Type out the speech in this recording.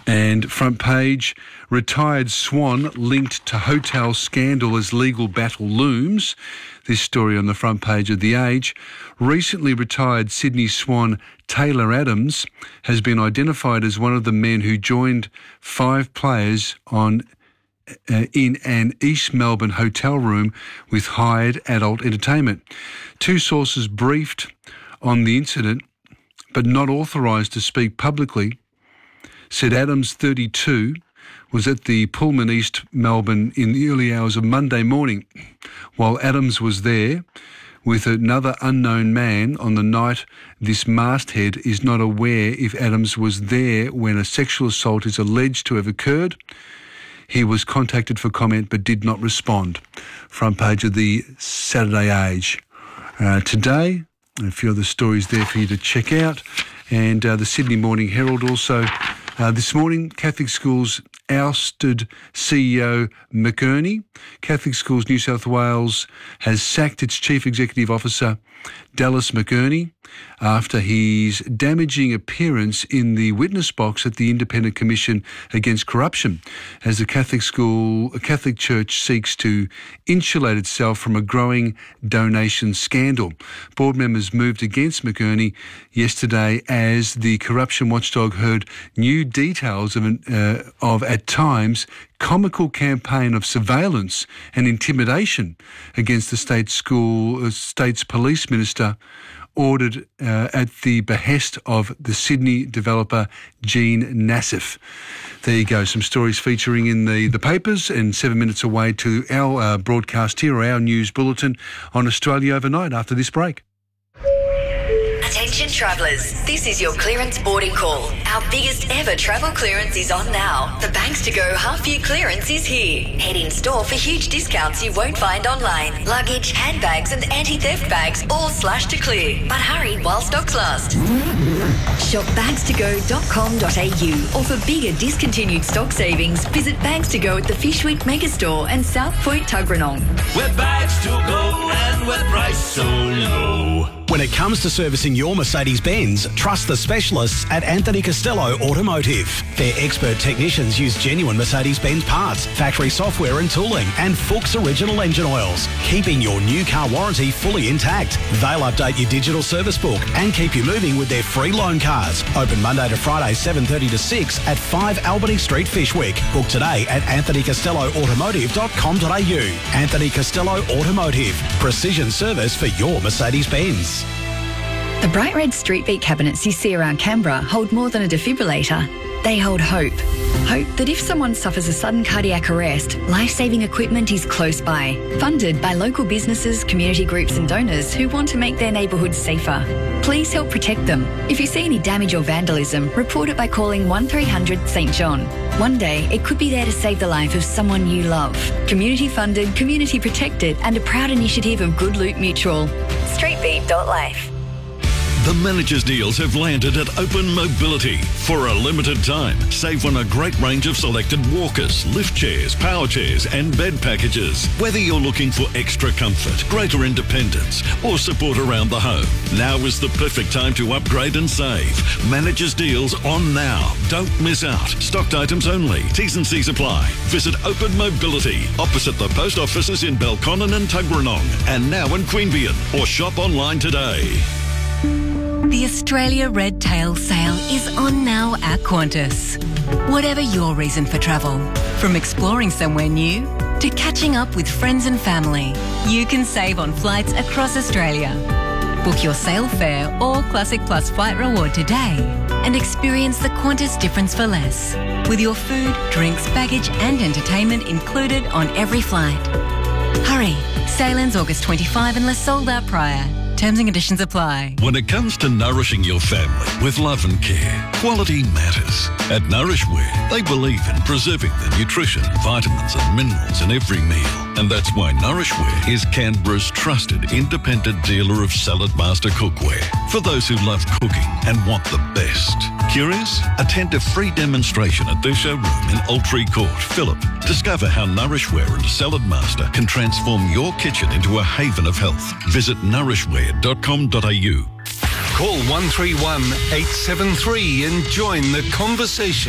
And front page, retired Swan linked to hotel scandal as legal battle looms. This story on the front page of The Age. Recently retired Sydney Swan Taylor Adams has been identified as one of the men who joined 5 players in an East Melbourne hotel room with hired adult entertainment. 2 sources briefed on the incident, but not authorised to speak publicly, said Adams, 32, was at the Pullman East Melbourne in the early hours of Monday morning. While Adams was there with another unknown man on the night, this masthead is not aware if Adams was there when a sexual assault is alleged to have occurred. He was contacted for comment but did not respond. Front page of the Saturday Age. Today, a few other stories there for you to check out. And the Sydney Morning Herald also. This morning, Catholic Schools ousted CEO McEarney. Catholic Schools New South Wales has sacked its Chief Executive Officer, Dallas McEarney, after his damaging appearance in the witness box at the Independent Commission Against Corruption, as the Catholic Church seeks to insulate itself from a growing donation scandal. Board members moved against McEarney yesterday as the corruption watchdog heard new details of at times comical campaign of surveillance and intimidation against the state's police minister, ordered at the behest of the Sydney developer Gene Nassif. There you go, some stories featuring in the papers, and 7 minutes away to our broadcast here, or our news bulletin on Australia Overnight after this break. Attention travellers, this is your clearance boarding call. Our biggest ever travel clearance is on now. The Banks to Go half-year clearance is here. Head in store for huge discounts you won't find online. Luggage, handbags and anti-theft bags all slashed to clear. But hurry while stocks last. Shop bagstogo.com.au, or for bigger discontinued stock savings, visit Bags to Go at the Fishwick Megastore and South Point Tuggeranong. We're Bags to Go and we're priced so low. When it comes to servicing your Mercedes-Benz, trust the specialists at Anthony Costello Automotive. Their expert technicians use genuine Mercedes-Benz parts, factory software and tooling, and Fuchs original engine oils, keeping your new car warranty fully intact. They'll update your digital service book and keep you moving with their free loan cars. Open Monday to Friday, 7:30 to 6 at 5 Albany Street, Fishwick. Book today at anthonycostelloautomotive.com.au. Anthony Costello Automotive. Precision service for your Mercedes-Benz. The bright red street beat cabinets you see around Canberra hold more than a defibrillator. They hold hope. Hope that if someone suffers a sudden cardiac arrest, life-saving equipment is close by. Funded by local businesses, community groups and donors who want to make their neighbourhoods safer. Please help protect them. If you see any damage or vandalism, report it by calling 1300 St John. One day, it could be there to save the life of someone you love. Community funded, community protected and a proud initiative of Good Loot Mutual. Streetbeat.life. The managers' deals have landed at Open Mobility. For a limited time, save on a great range of selected walkers, lift chairs, power chairs and bed packages. Whether you're looking for extra comfort, greater independence or support around the home, now is the perfect time to upgrade and save. Managers' deals on now. Don't miss out. Stocked items only. T's and C's apply. Visit Open Mobility opposite the post offices in Belconnen and Tuggeranong, and now in Queanbeyan, or shop online today. The Australia Red Tail Sale is on now at Qantas. Whatever your reason for travel, from exploring somewhere new to catching up with friends and family, you can save on flights across Australia. Book your sale fare or Classic Plus flight reward today and experience the Qantas difference for less, with your food, drinks, baggage and entertainment included on every flight. Hurry, sale ends August 25 unless sold out prior. Terms and conditions apply. When it comes to nourishing your family with love and care, quality matters. At Nourishware, they believe in preserving the nutrition, vitamins and minerals in every meal. And that's why Nourishware is Canberra's trusted independent dealer of Salad Master cookware. For those who love cooking and want the best. Curious? Attend a free demonstration at their showroom in Altree Court, Phillip. Discover how Nourishware and Salad Master can transform your kitchen into a haven of health. Visit nourishware.com.au. Call 131 873 and join the conversation.